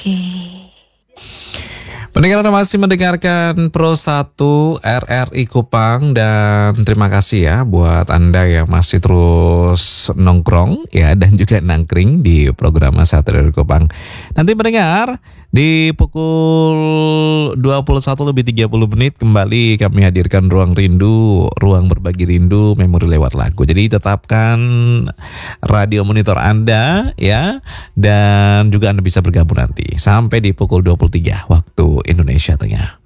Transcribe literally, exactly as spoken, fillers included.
Oke. Pendengar Anda masih mendengarkan Pro satu R R I Kupang, dan terima kasih ya buat Anda yang masih terus nongkrong ya dan juga nangkring di program satu R R I Kupang. Nanti mendengar di pukul dua puluh satu lebih tiga puluh menit kembali kami hadirkan Ruang Rindu, ruang berbagi rindu, memori lewat lagu. Jadi tetapkan radio monitor Anda ya, dan juga Anda bisa bergabung nanti sampai di pukul dua puluh tiga waktu Indonesia Tengah.